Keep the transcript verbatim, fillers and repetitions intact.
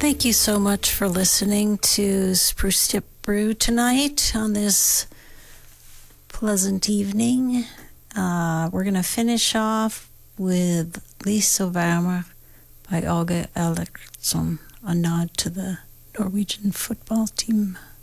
thank you so much for listening to Spruce Tip Brew tonight on this pleasant evening. Uh, we're going to finish off with Lisa Varmer by Åge Alekson, a nod to the Norwegian football team.